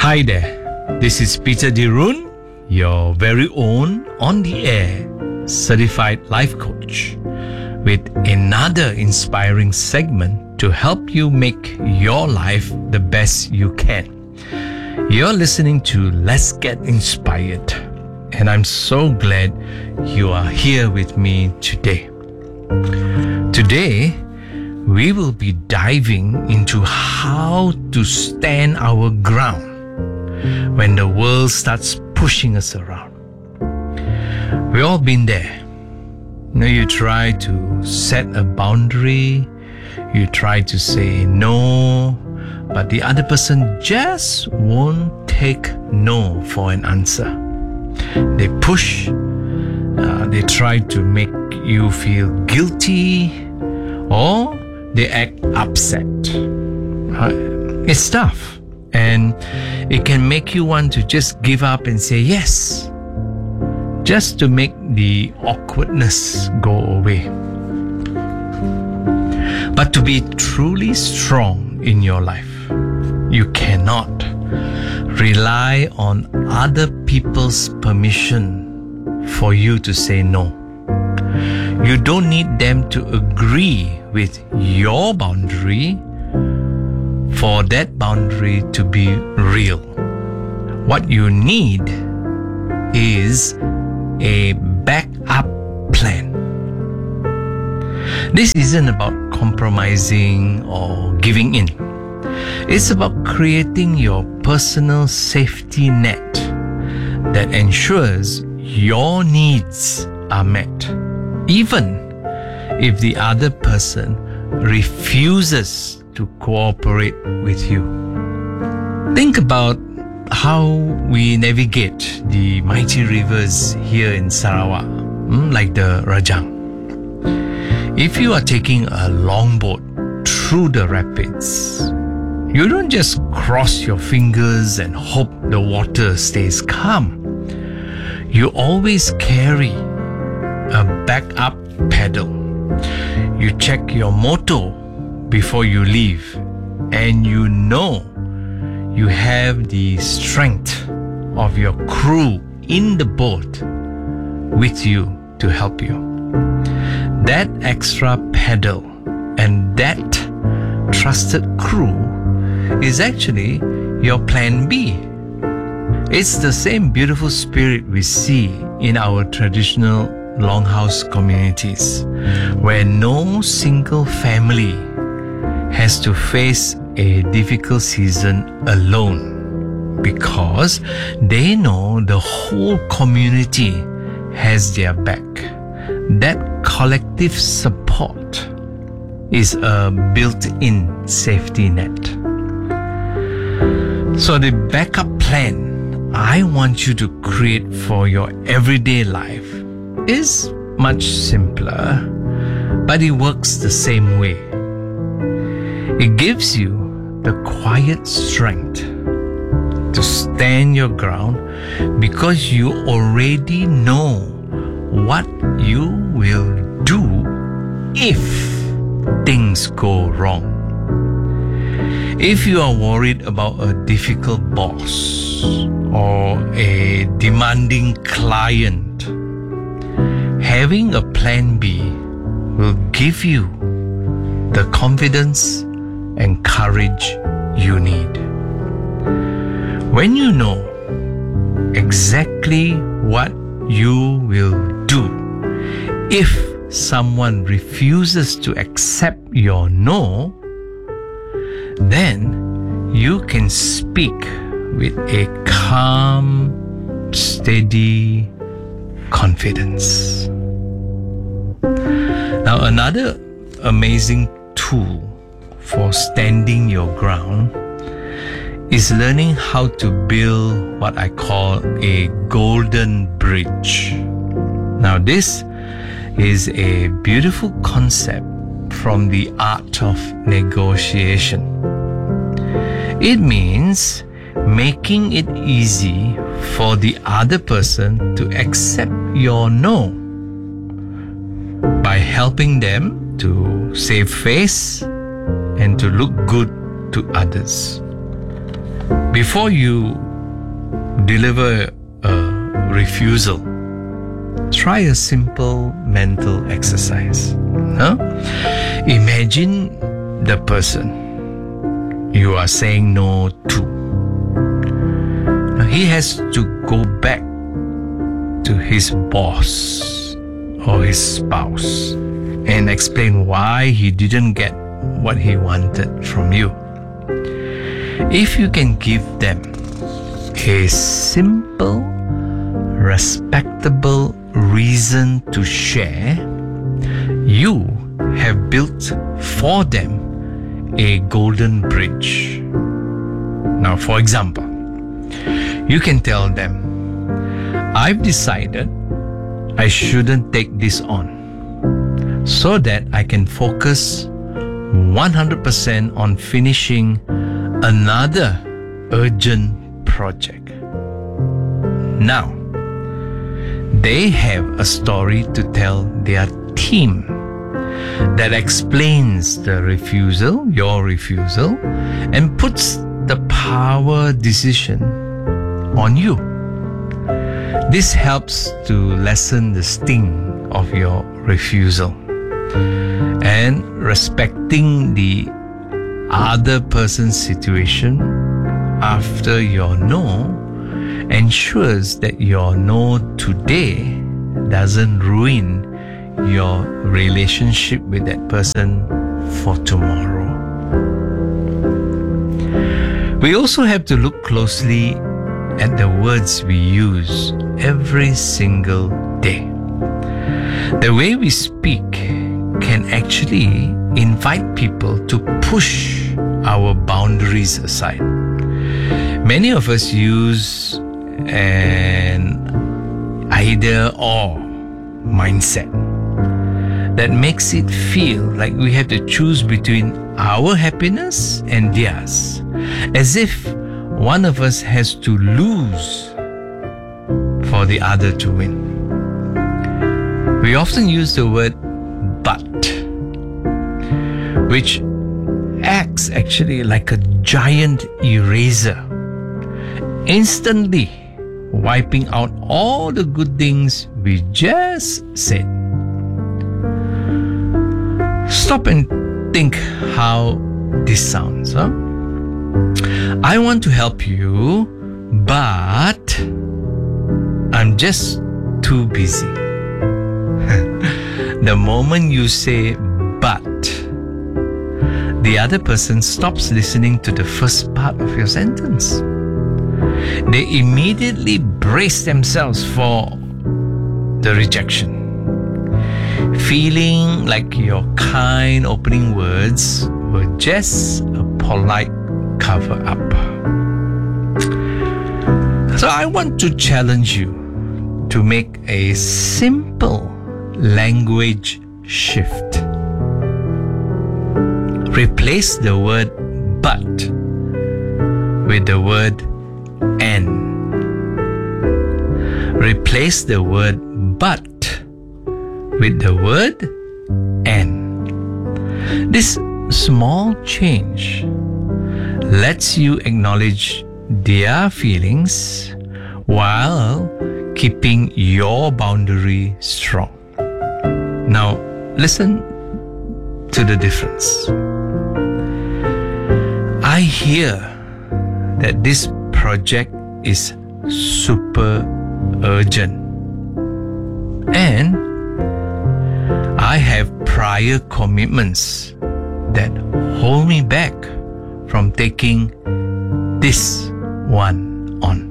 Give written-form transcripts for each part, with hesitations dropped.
Hi there, this is Peter Dirun, your very own on the air certified life coach, with another inspiring segment to help you make your life the best you can. You're listening to Let's Get Inspired, and I'm so glad you are here with me today. Today, we will be diving into how to stand our ground when the world starts pushing us around. We've all been there. You try to set a boundary, you try to say no, but the other person just won't take no for an answer. They push, they try to make you feel guilty, or they act upset. It's tough, and it can make you want to just give up and say yes, just to make the awkwardness go away. But to be truly strong in your life, you cannot rely on other people's permission for you to say no. You don't need them to agree with your boundary for that boundary to be real. What you need is a backup plan. This isn't about compromising or giving in. It's about creating your personal safety net that ensures your needs are met, even if the other person refuses to cooperate with you. Think about how we navigate the mighty rivers here in Sarawak, like the Rajang. If you are taking a longboat through the rapids, you don't just cross your fingers and hope the water stays calm. You always carry a backup paddle. You check your motor before you leave, and you know you have the strength of your crew in the boat with you to help you. That extra paddle and that trusted crew is actually your plan B. It's the same beautiful spirit we see in our traditional longhouse communities, where no single family has to face a difficult season alone, because they know the whole community has their back. That collective support is a built-in safety net. So the backup plan I want you to create for your everyday life is much simpler, but it works the same way. It gives you the quiet strength to stand your ground, because you already know what you will do if things go wrong. If you are worried about a difficult boss or a demanding client, having a plan B will give you the confidence and courage you need. When you know exactly what you will do if someone refuses to accept your no, then you can speak with a calm, steady confidence. Now, another amazing tool for standing your ground is learning how to build what I call a golden bridge. Now, this is a beautiful concept from the art of negotiation. It means making it easy for the other person to accept your no by helping them to save face and to look good to others. Before you deliver a refusal, try a simple mental exercise. Imagine the person you are saying no to. Now, he has to go back to his boss or his spouse and explain why he didn't get what he wanted from you. If you can give them a simple, respectable reason to share, you have built for them a golden bridge. Now, for example, you can tell them, I've decided I shouldn't take this on so that I can focus 100% on finishing another urgent project. Now, they have a story to tell their team that explains the refusal, your refusal, and puts the power decision on you. This helps to lessen the sting of your refusal. And respecting the other person's situation after your no ensures that your no today doesn't ruin your relationship with that person for tomorrow. We also have to look closely at the words we use every single day. The way we speak can actually invite people to push our boundaries aside. Many of us use an either-or mindset that makes it feel like we have to choose between our happiness and theirs, as if one of us has to lose for the other to win. We often use the word but, which acts actually like a giant eraser, instantly wiping out all the good things we just said. Stop and think how this sounds. I want to help you, but I'm just too busy. The moment you say but, the other person stops listening to the first part of your sentence. They immediately brace themselves for the rejection, feeling like your kind opening words were just a polite cover-up. So I want to challenge you to make a simple language shift. Replace the word but with the word and. Replace the word but with the word and. This small change lets you acknowledge their feelings while keeping your boundary strong. Now, listen to the difference. I hear that this project is super urgent, and I have prior commitments that hold me back from taking this one on.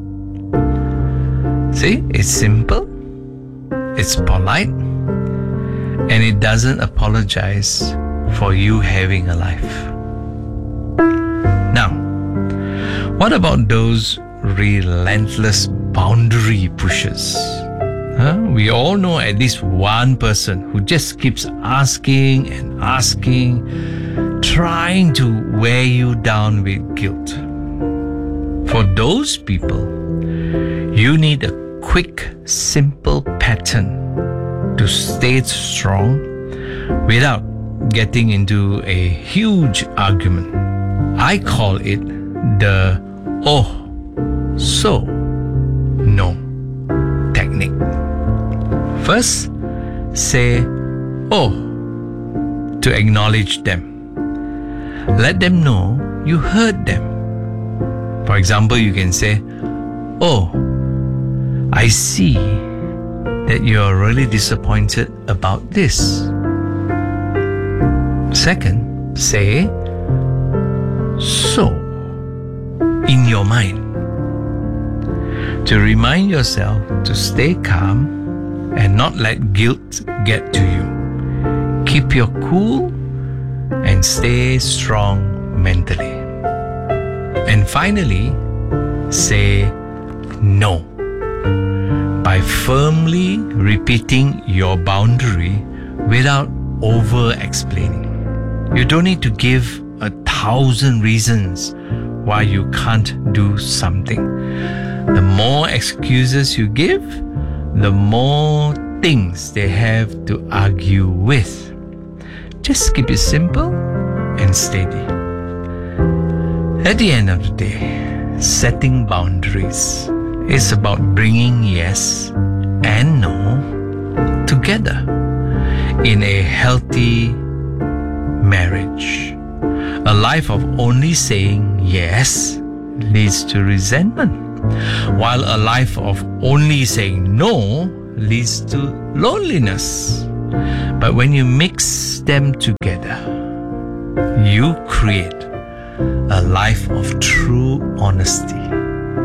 See, it's simple, it's polite, and it doesn't apologize for you having a life. Now, what about those relentless boundary pushers? We all know at least one person who just keeps asking and asking, trying to wear you down with guilt. For those people, you need a quick, simple pattern to stay strong without getting into a huge argument. I call it the oh, so, no technique. First, say oh to acknowledge them. Let them know you heard them. For example, you can say, oh, I see that you are really disappointed about this. Second, say so in your mind to remind yourself to stay calm and not let guilt get to you. Keep your cool and stay strong mentally. And finally, say no by firmly repeating your boundary without over-explaining. You don't need to give 1,000 reasons why you can't do something. The more excuses you give, the more things they have to argue with. Just keep it simple and steady. At the end of the day, setting boundaries is about bringing yes and no together in a healthy marriage. A life of only saying yes leads to resentment, while a life of only saying no leads to loneliness. But when you mix them together, you create a life of true honesty.